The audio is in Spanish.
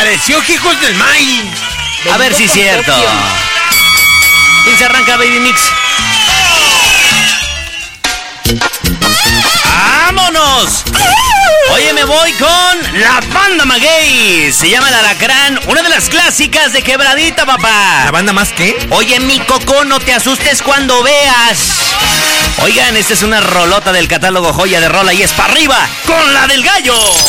Apareció Hijos del Maíz. A ver si es cierto. ¿Quién se arranca, Baby Mix? ¡Vámonos! Oye, me voy con la banda Maguey. Se llama El Alacrán, una de las clásicas de Quebradita, papá. ¿La banda más qué? Oye, mi Coco, no te asustes cuando veas. Oigan, esta es una rolota del catálogo Joya de Rola y es para arriba con la del gallo.